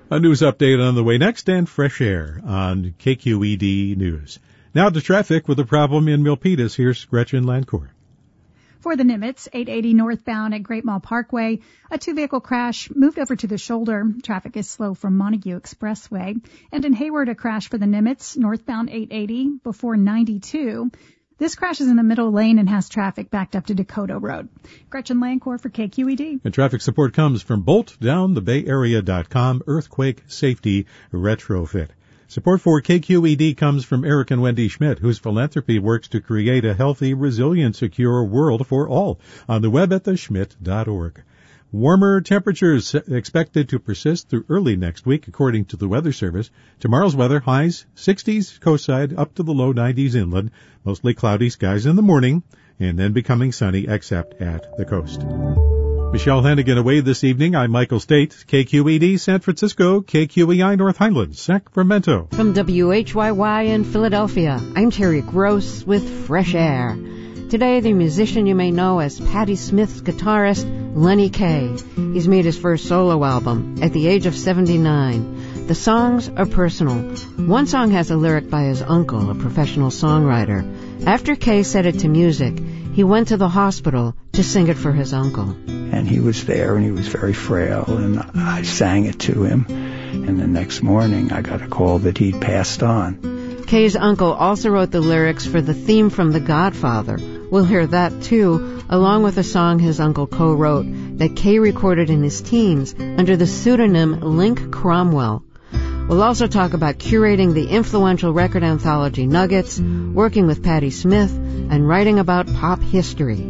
A news update on the way next, and fresh air on KQED News. Now to traffic with a problem in Milpitas. Here's Gretchen Lancourt. For the Nimitz, 880 northbound at Great Mall Parkway, a two-vehicle crash moved over to the shoulder. Traffic is slow from Montague Expressway. And in Hayward, a crash for the Nimitz, northbound 880 before 92. This crash is in the middle lane and has traffic backed up to Dakota Road. Gretchen Lancourt for KQED. And traffic support comes from BoltDownTheBayArea.com Earthquake Safety Retrofit. Support for KQED comes from Eric and Wendy Schmidt, whose philanthropy works to create a healthy, resilient, secure world for all on the web at theschmidt.org. Warmer temperatures expected to persist through early next week, according to the Weather Service. Tomorrow's weather, highs 60s coastside up to the low 90s inland, mostly cloudy skies in the morning, and then becoming sunny except at the coast. Michelle Hennigan away this evening. I'm Michael State, KQED San Francisco, KQEI North Highlands, Sacramento. From WHYY in Philadelphia, I'm Terry Gross with Fresh Air. Today, the musician you may know as Patti Smith's guitarist, Lenny Kaye. He's made his first solo album at the age of 79. The songs are personal. One song has a lyric by his uncle, a professional songwriter. After Kaye set it to music, he went to the hospital to sing it for his uncle. And he was there, and he was very frail, and I sang it to him. And the next morning, I got a call that he'd passed on. Kaye's uncle also wrote the lyrics for the theme from The Godfather. We'll hear that, too, along with a song his uncle co-wrote that Kaye recorded in his teens under the pseudonym Link Cromwell. We'll also talk about curating the influential record anthology Nuggets, working with Patti Smith, and writing about pop history.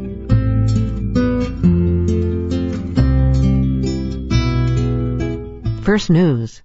First News.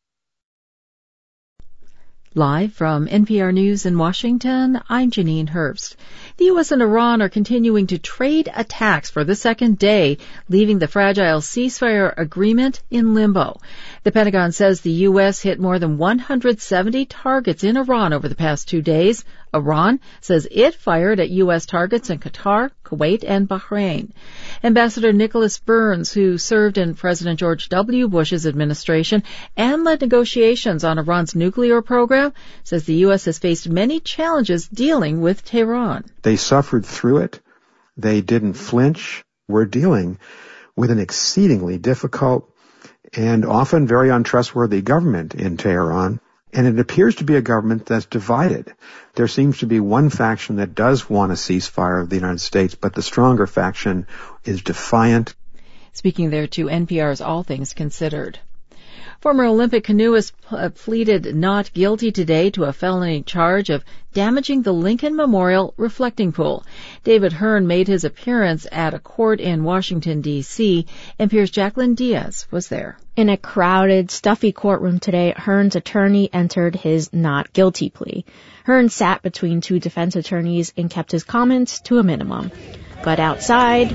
Live from NPR News in Washington, I'm Janine Herbst. The U.S. and Iran are continuing to trade attacks for the second day, leaving the fragile ceasefire agreement in limbo. The Pentagon says the U.S. hit more than 170 targets in Iran over the past 2 days. Iran says it fired at U.S. targets in Qatar, Kuwait, and Bahrain. Ambassador Nicholas Burns, who served in President George W. Bush's administration and led negotiations on Iran's nuclear program, says the U.S. has faced many challenges dealing with Tehran. They suffered through it. They didn't flinch. We're dealing with an exceedingly difficult and often very untrustworthy government in Tehran. And it appears to be a government that's divided. There seems to be one faction that does want a ceasefire of the United States, but the stronger faction is defiant. Speaking there to NPR's All Things Considered. Former Olympic canoeist pleaded not guilty today to a felony charge of damaging the Lincoln Memorial reflecting pool. David Hearn made his appearance at a court in Washington, D.C. NPR's Jacqueline Diaz was there. In a crowded, stuffy courtroom today, Hearn's attorney entered his not guilty plea. Hearn sat between two defense attorneys and kept his comments to a minimum. But outside,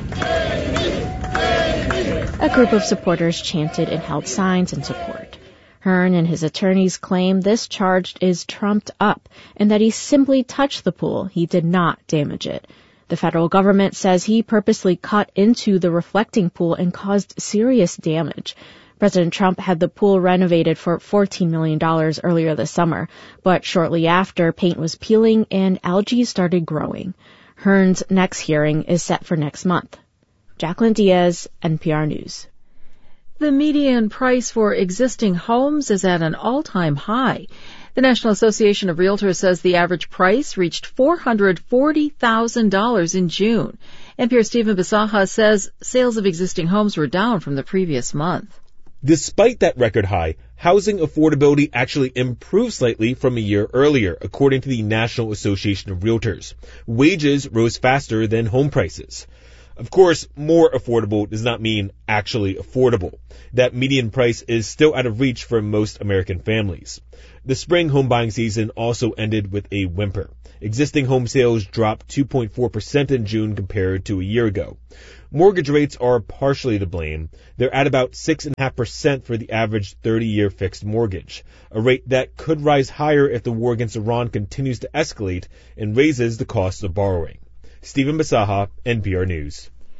a group of supporters chanted and held signs in support. Hearn and his attorneys claim this charge is trumped up and that he simply touched the pool. He did not damage it. The federal government says he purposely cut into the reflecting pool and caused serious damage. President Trump had the pool renovated for $14 million earlier this summer, but shortly after, paint was peeling and algae started growing. Hearn's next hearing is set for next month. Jacqueline Diaz, NPR News. The median price for existing homes is at an all-time high. The National Association of Realtors says the average price reached $440,000 in June. NPR's Stephen Bisaha says sales of existing homes were down from the previous month. Despite that record high, housing affordability actually improved slightly from a year earlier, according to the National Association of Realtors. Wages rose faster than home prices. Of course, more affordable does not mean actually affordable. That median price is still out of reach for most American families. The spring home buying season also ended with a whimper. Existing home sales dropped 2.4% in June compared to a year ago. Mortgage rates are partially to blame. They're at about 6.5% for the average 30-year fixed mortgage, a rate that could rise higher if the war against Iran continues to escalate and raises the cost of borrowing. Stephen Bisaha, NPR News.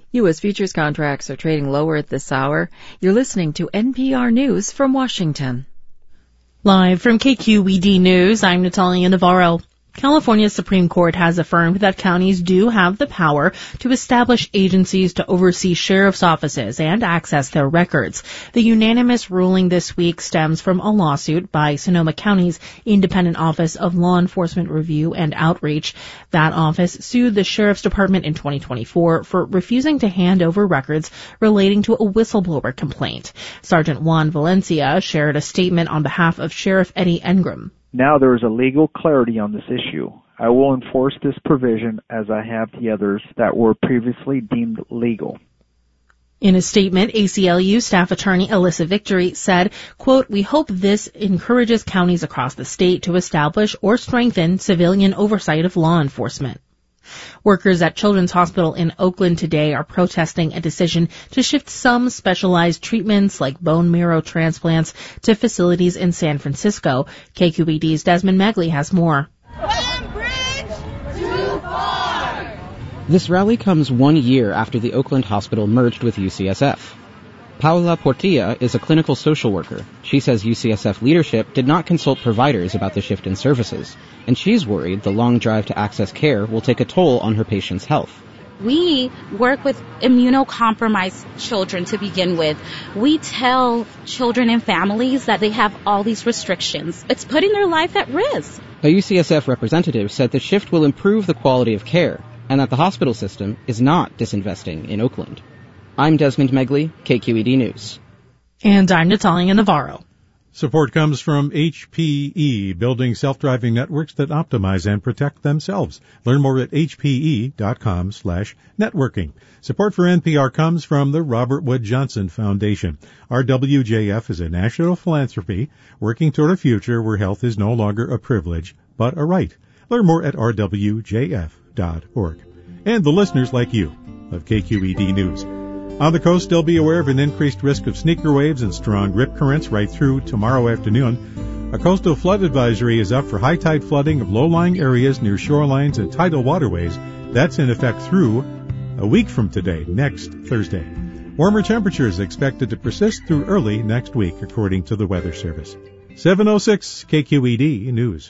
U.S. futures contracts are trading lower at this hour. You're listening to NPR News from Washington. Live from KQED News, I'm Natalia Navarro. California's Supreme Court has affirmed that counties do have the power to establish agencies to oversee sheriff's offices and access their records. The unanimous ruling this week stems from a lawsuit by Sonoma County's Independent Office of Law Enforcement Review and Outreach. That office sued the Sheriff's Department in 2024 for refusing to hand over records relating to a whistleblower complaint. Sergeant Juan Valencia shared a statement on behalf of Sheriff Eddie Engram. Now there is a legal clarity on this issue. I will enforce this provision as I have the others that were previously deemed legal. In a statement, ACLU staff attorney Alyssa Victory said, quote, "We hope this encourages counties across the state to establish or strengthen civilian oversight of law enforcement." Workers at Children's Hospital in Oakland today are protesting a decision to shift some specialized treatments like bone marrow transplants to facilities in San Francisco. KQED's Desmond Megley has more. One bridge too far. This rally comes 1 year after the Oakland Hospital merged with UCSF. Paula Portilla is a clinical social worker. She says UCSF leadership did not consult providers about the shift in services, and she's worried the long drive to access care will take a toll on her patients' health. We work with immunocompromised children to begin with. We tell children and families that they have all these restrictions. It's putting their life at risk. A UCSF representative said the shift will improve the quality of care, and that the hospital system is not disinvesting in Oakland. I'm Desmond Megley, KQED News. And I'm Natalia Navarro. Support comes from HPE, building self-driving networks that optimize and protect themselves. Learn more at hpe.com/networking. Support for NPR comes from the Robert Wood Johnson Foundation. RWJF is a national philanthropy working toward a future where health is no longer a privilege, but a right. Learn more at rwjf.org. And the listeners like you of KQED News. On the coast, still be aware of an increased risk of sneaker waves and strong rip currents right through tomorrow afternoon. A coastal flood advisory is up for high tide flooding of low-lying areas near shorelines and tidal waterways. That's in effect through a week from today, next Thursday. Warmer temperatures expected to persist through early next week, according to the Weather Service. 7:06 KQED News.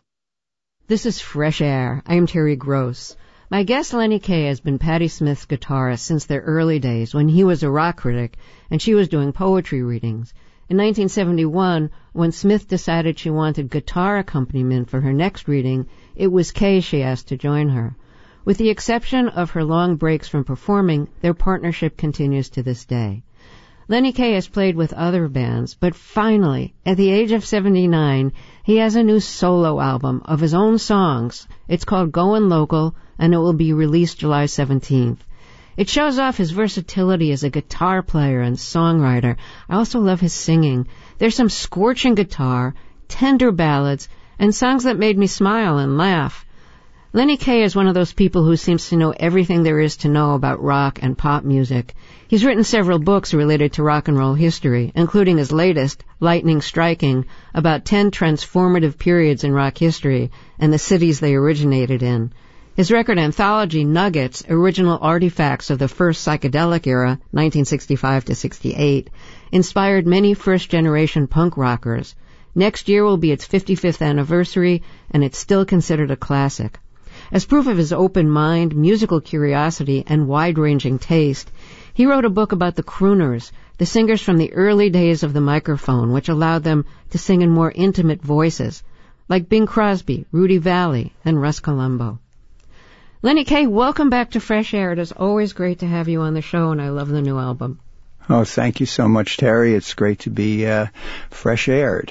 This is Fresh Air. I am Terry Gross. My guest Lenny Kaye has been Patti Smith's guitarist since their early days when he was a rock critic and she was doing poetry readings. In 1971, when Smith decided she wanted guitar accompaniment for her next reading, it was Kaye she asked to join her. With the exception of her long breaks from performing, their partnership continues to this day. Lenny Kaye has played with other bands, but finally, at the age of 79, he has a new solo album of his own songs. It's called Goin' Local, and it will be released July 17th. It shows off his versatility as a guitar player and songwriter. I also love his singing. There's some scorching guitar, tender ballads, and songs that made me smile and laugh. Lenny Kaye is one of those people who seems to know everything there is to know about rock and pop music. He's written several books related to rock and roll history, including his latest, Lightning Striking, about 10 transformative periods in rock history and the cities they originated in. His record anthology, Nuggets, Original Artifacts of the First Psychedelic Era, 1965 to 68, inspired many first-generation punk rockers. Next year will be its 55th anniversary, and it's still considered a classic. As proof of his open mind, musical curiosity, and wide-ranging taste, he wrote a book about the crooners, the singers from the early days of the microphone, which allowed them to sing in more intimate voices, like Bing Crosby, Rudy Vallee, and Russ Columbo. Lenny Kaye, welcome back to Fresh Air. It is always great to have you on the show, and I love the new album. Oh, thank you so much, Terry. It's great to be fresh aired.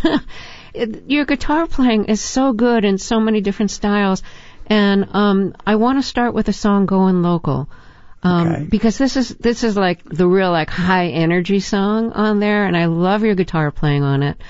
Your guitar playing is so good in so many different styles, and I want to start with the song "Goin' Local," because this is like the real high energy song on there, and I love your guitar playing on it.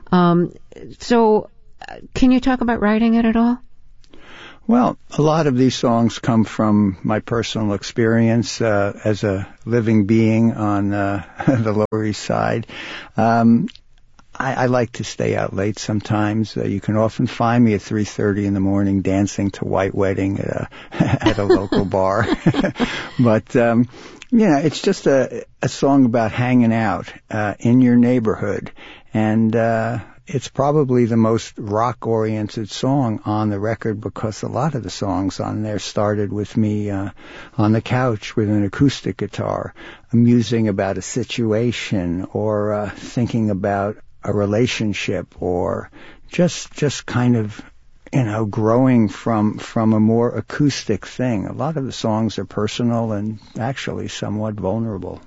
So, can you talk about writing it at all? Well, a lot of these songs come from my personal experience as a living being on the Lower East Side. I like to stay out late sometimes. You can often find me at 3:30 in the morning dancing to White Wedding at a local bar. But, it's just a song about hanging out in your neighborhood. And it's probably the most rock-oriented song on the record because a lot of the songs on there started with me on the couch with an acoustic guitar, musing about a situation or thinking about a relationship or just kind of, growing from a more acoustic thing. A lot of the songs are personal and actually somewhat vulnerable.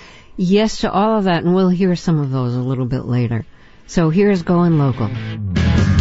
Yes to all of that, and we'll hear some of those a little bit later. So here's Going Local.